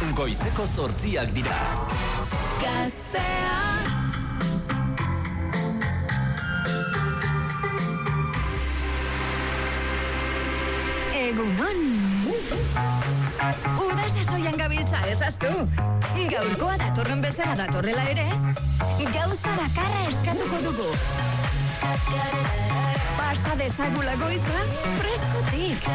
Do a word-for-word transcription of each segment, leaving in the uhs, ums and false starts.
Goizeko zortziak dira. Gaztea. Egunon. Uda sasoian gabiltza ezaztu. Gaurkoa datorren bezala datorrela ere, gauza bakarra eskatuko dugu. Pasa dezagula goiza, freskotik.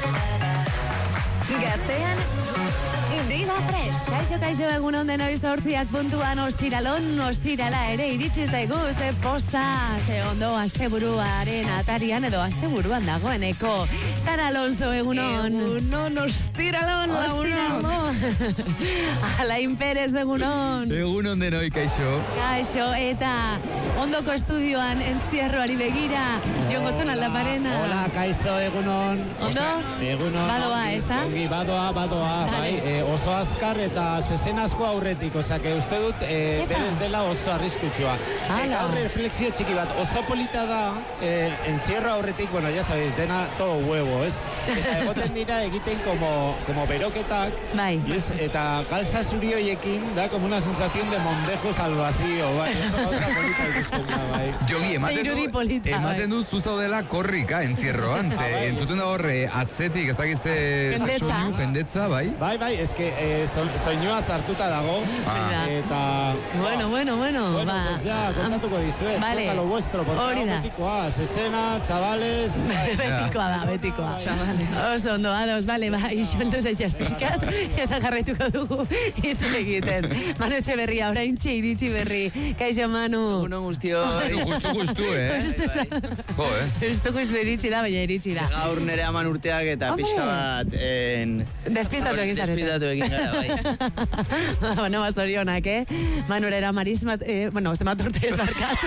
Gaztean, dida fresh. Kaixo, kaixo, egunon denoi zortziak puntuan ostiralon, ostirala ere iritsi zaigu, ze poza, ze ondo asteburuaren atarian edo asteburuan dagoeneko. Sara Alonso, egunon. Egunon, ostiralon, ostiralon. Alain Perez, egunon. Egunon denoi, kaixo. Kaixo, eta ondoko estudioan entzierroari begira, Jon Gozon Aldaparena. Hola, kaixo, egunon. Ondo? Egunon. Badoa, ez da? Ongi, badoa, badoa, bai. E, oso azkar eta zezen asko aurretik, osea, que uste dut e, berez dela oso arriskutsua. E, gaur reflexio txiki bat, oso polita da, e, encierro aurretik, bueno, ya sabéis, dena todo huevo, ez? Eta egoten dira egiten como, como beroketak, bai. Yes, eta galza zuri hoiekin da como una sensación de mondejos al vacío, bai. Oso gauza polita ikusten da, bai. Jogi, ematen du, polita, ematen du zuzaudela korrika entzierroan, ze bai. Entzuten da horre atzetik, ez dakitze soinu, jendetza, bai? Bai, bai, eske eh, so, soinua zartuta dago, ah. eta... Bueno, bueno, bueno, bueno, ba... pues ya, kontatuko dizuet, vale. Zueka lo vuestro, porque hau betikoa, zezena, chavales... betikoa da, betikoa. Chavales. Oso, ondo, ados, bale, ba, isoltu zaitxas pixkat, eta jarraituko dugu hitz egiten. Manu Etxeberria, orain txe iritsi berri. Kaixo, Manu. Egunon guztio. Justu, justu, eh? Justu, jo, eh? Justu, justu iritsi da, baina iritsi da. Gaur nere aman urteak eta pixka bat... En... Despistatu egin zarete. Despistatu egin gara, bai. Bueno, bazorionak, eh? Manurera Mariz, eh, bueno, zemat urte esbarkat.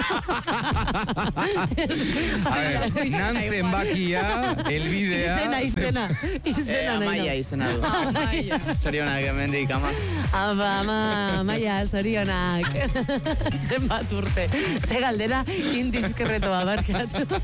A ver, nan zenbakia, elbidea... Izena, izena. Izena, Amaia izena du. Amaia. Zorionak, emendik, ama. Aba, ama, Amaia, zorionak. Zenbat urte. Ze galdera indiskretua barkat.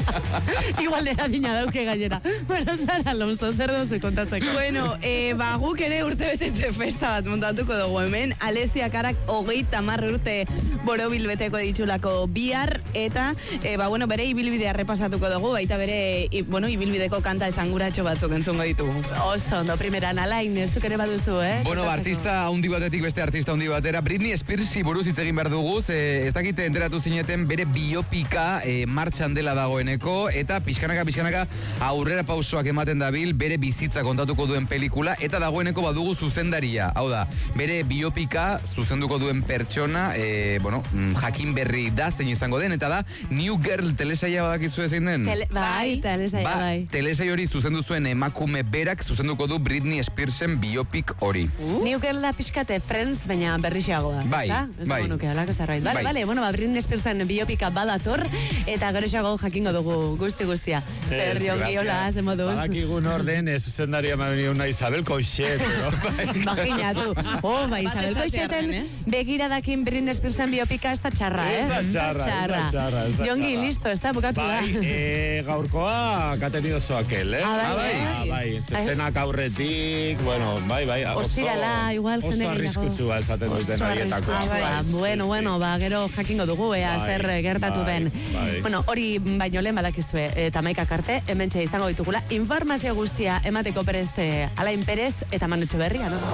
Igual dena dina dauke gainera. Bueno, Sara Alonso, zer dozu kontatzeko? Bueno, eh, ba, guk ere urte betetze festa bat montatuko dugu hemen. Aleziakarak hogeita hamar urte borobil beteko ditulako bihar, eta, eh, ba, bueno, bere ibilbidea repasatuko dugu, baita bere, i, bueno, ibilbideko kanta esanguratxo batzuk entzungo ditugu. Oso, ondo, primeran, Alain, ez duk ere baduzu, eh? Bueno, artista handi batetik beste artista handi batera, Britney Spearsi buruz hitz egin behar dugu, ze ez dakite enteratu zineten bere biopika eh, martxan dela dagoeneko, eta pixkanaka, pixkanaka aurrera pausoak ematen dabil, bere bizitza kontatuko duen pelikula, eta dagoeneko badugu zuzendaria. Hau da, bere biopika zuzenduko duen pertsona, e, bueno, jakin berri da, zein izango den, eta da, New Girl telesaia badakizu ezein den? Tele, bai, telesaia, ba, bai. Telesai hori zuzendu zuen emakume berak, zuzenduko du Britney Spearsen biopik hori. Uh. New Girl da pixkate Friends, baina berrixeagoa. Bai, ez bai. Ez nuke, alak ez da rait. Bale, bai. bale, bueno, ba, Britney Spearsen biopika badator, eta gerexago jakingo dugu guzti guztia. Zer, Jongi, hola, ze moduz. Badakigun orden, zuzendaria ma venido una Isabel Coixet, no? Imaginatu. Oh, ba, Isabel Coixeten begiradakin Britney Spearsen biopika ez da txarra, eh? Ez da txarra, ez da txarra. Jongi, listo, ez da bukatu da. Bai, eh, gaurkoa ha tenido zo aquel, eh? Ah, bai, ah, bai. Zezenak aurretik, bueno, bai, bai. Ostirala, igual jende oso arriskutsua esaten duten horietakoa. Bueno, bueno, ba, gero jakingo dugu, ea, zer gertatu den. Bueno, hori baino lehen badakizue, eta maikak arte, hemen txe izango ditugula, informazio guztia emateko pereste Alain Perez eta Manu Etxeberria, no?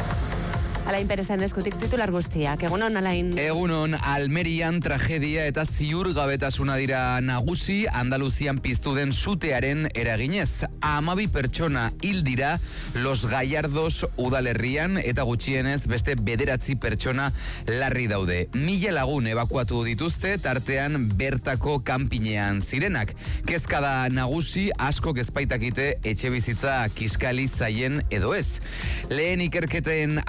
Alain Perezen eskutik titular guztiak. Egunon, Alain. Egunon, Almerian tragedia eta ziurgabetasuna dira nagusi Andaluzian piztu den sutearen eraginez. Amabi pertsona hil dira Los Gallardos udalerrian eta gutxienez beste bederatzi pertsona larri daude. Mila lagun ebakuatu dituzte tartean bertako kanpinean zirenak. Kezkada nagusi asko ezbaitakite etxe bizitza kiskali zaien edo ez. Lehen ikerketen arabera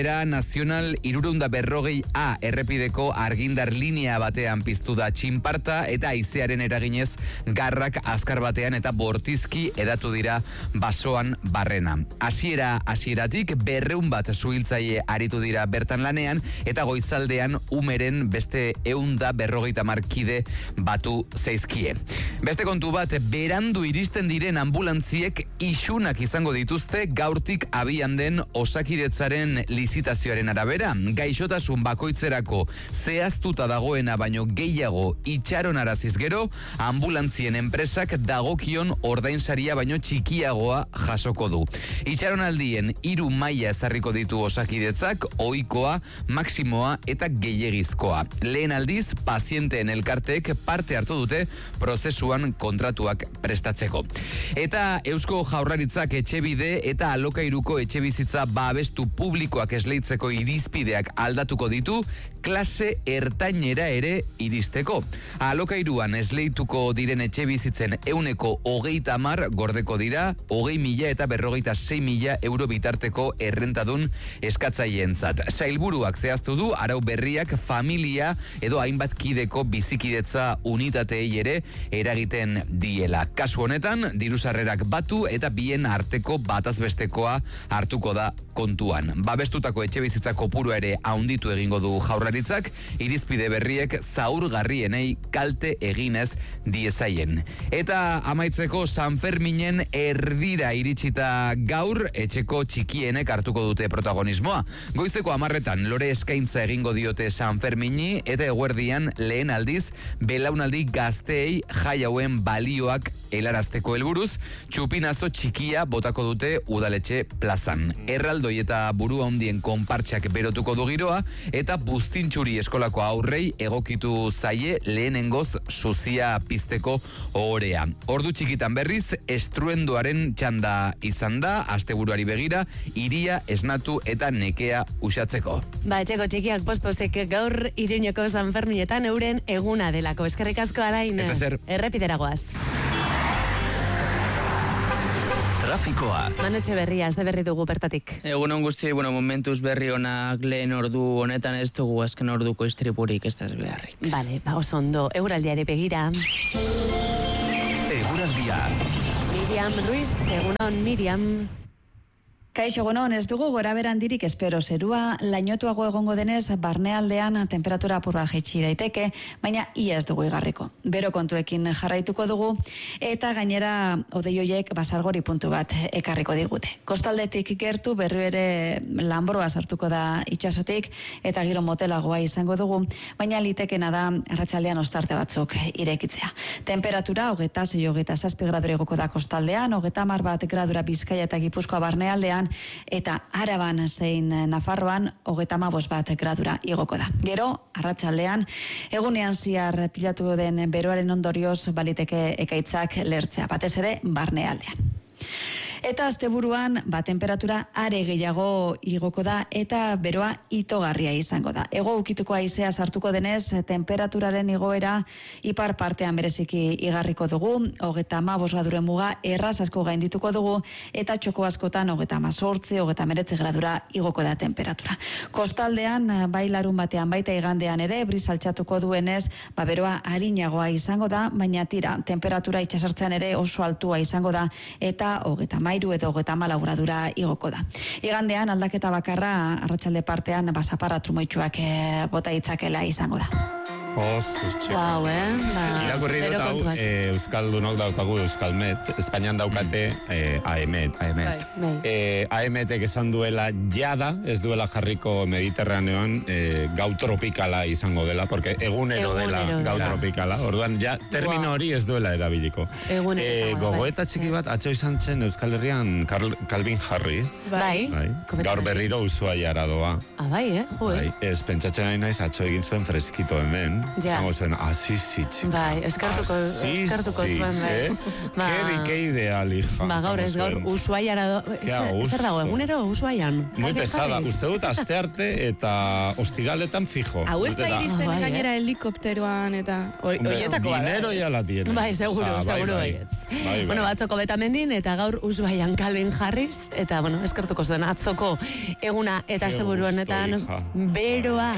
gainera Nazional hirurehun eta berrogei A errepideko argindar linea batean piztu da txinparta eta haizearen eraginez garrak azkar batean eta bortizki edatu dira basoan barrena. Hasiera hasieratik berreun bat suhiltzaile aritu dira bertan lanean eta goizaldean umeren beste eunda berrogeita markide batu zeizkie. Beste kontu bat, berandu iristen diren ambulantziek isunak izango dituzte gaurtik abian den Osakidetzaren lizitazioaren arabera. Gaixotasun bakoitzerako zehaztuta dagoena baino gehiago itxaronaraziz gero, ambulantzien enpresak dagokion ordainsaria baino txikiagoa jasoko du. Itxaronaldien hiru maila ezarriko ditu Osakidetzak, ohikoa, maksimoa eta gehiegizkoa. Lehen aldiz, pazienteen elkarteek parte hartu dute prozesuan kontratuak prestatzeko. Eta Eusko Jaurlaritzak etxebide eta alokairuko etxebizitza babestu publikoak esleitzeko irizpideak aldatuko ditu klase ertainera ere iristeko. Alokairuan esleituko diren etxebizitzen euneko hogeita hamar gordeko dira, hogei mila eta berrogeita sei mila euro bitarteko errentadun eskatzaientzat. Sailburuak zehaztu du arau berriak familia edo hainbat kideko bizikidetza unitatei ere eragiten diela. Kasu honetan, dirusarrerak batu eta bien arteko batazbestekoa hartuko da kontuan. Babestutako etxebizitza kopurua ere haunditu egingo du Jaurlaritzak, irizpide berriek zaurgarrienei kalte eginez diezaien. Eta amaitzeko San Ferminen erdira iritsita gaur etxeko txikienek hartuko dute protagonismoa. Goizeko hamarretan lore eskaintza egingo diote San Fermini eta eguerdian lehen aldiz belaunaldi gazteei jai hauen balioak helarazteko helburuz, txupinazo txikia botako dute udaletxe plazan. Erraldoi eta burua handien konpartxak berotuko du giroa eta buztintxuri eskolako aurrei egokitu zaie lehenengoz suzia pizteko ohorea. Ordu txikitan berriz, estruendoaren txanda izan da, asteburuari begira, iria esnatu eta nekea usatzeko. Ba, etxeko txikiak pospozek gaur Iruñeko San Ferminetan euren eguna delako. Eskerrik asko Alain. Ez ezer. Errepideragoaz. Trafikoa. Manetxe berria, ez de berri dugu bertatik. Egun on guztioi, bueno, momentuz berri onak lehen ordu honetan ez dugu azken orduko istripurik ez das beharrik. Bale, ba, oso ondo, euraldiare begira. Eguraldia. Miriam Ruiz, egunon Miriam. Kaixo gonon, ez dugu gora berandirik espero zerua, lainotuago egongo denez, barnealdean temperatura apurra jaitsi daiteke, baina ia ez dugu igarriko. Bero kontuekin jarraituko dugu, eta gainera odeioiek basargori puntu bat ekarriko digute. Kostaldetik gertu berri ere lanbroa sartuko da itsasotik, eta giro motelagoa izango dugu, baina litekena da arratsaldean ostarte batzuk irekitzea. Temperatura hogeta sei hogeta zazpi gradura igoko da kostaldean, hogeta hamar bat gradura Bizkaia eta Gipuzkoa barnealdean, eta Araban zein Nafarroan hogeta hamabost bat gradura igoko da. Gero, arratsaldean, egunean ziar pilatu den beroaren ondorioz baliteke ekaitzak lertzea, batez ere barnealdean. Eta asteburuan, ba, temperatura are gehiago igoko da eta beroa itogarria izango da. Ego ukituko haizea sartuko denez, temperaturaren igoera ipar partean bereziki igarriko dugu, hogeta hamabost gradura muga erraz asko gaindituko dugu, eta txoko askotan hogeta hamazortzi, hogeta hemeretzi gradura igoko da temperatura. Kostaldean, bai larun batean baita igandean ere, bris altxatuko duenez, ba, beroa arinagoa izango da, baina tira, temperatura itxasartzean ere oso altua izango da, eta hogeta mairu edo hogeta hamalau gradura igoko da. Igandean aldaketa bakarra arratsalde partean basaparra trumoitsuak e, bota itzakela izango da. Oz, txeko. Wow, eh? Ba, Irakurri dut hau, e, Euskaldunok daukagu Euskalmet, Espainian daukate e, Aemet. Aemet. Bai. E, Aemetek esan duela jada, ez duela jarriko Mediterraneoan e, gau tropikala izango dela, porque egunero, Egunero dela dela. gau tropikala, orduan ja termino Wow. hori ez duela erabiliko. Egunero ez dago, bai. Gogoeta txiki bat, atzo izan zen Euskal Herrian Carl, Calvin Harris, Bai. bai, Kometa gaur bai. berriro Ushuaiara doa. Ah, bai, eh? Jo, eh? Bai, ez pentsatzen ari naiz atzo egin zuen freskito hemen, zuen, zango zuen, asizitzik. Bai, eskartuko, eskartuko zuen, bai. Ke, ke ideal, hija. Ba, gaur ez, gaur Ushuaiara do... Zer dago, egunero Ushuaian? Muy pesada, uste dut aste arte eta ostigaletan fijo. Hau ez da iristen gainera helikopteroan eta... Oietako bada. Dinero ya la tiene. Bai, seguro, seguro baietz. Bueno, batzoko betamendin eta gaur Ushuaian Calvin Harris, eta, bueno, eskartuko zuen atzoko eguna eta asteburu honetan beroa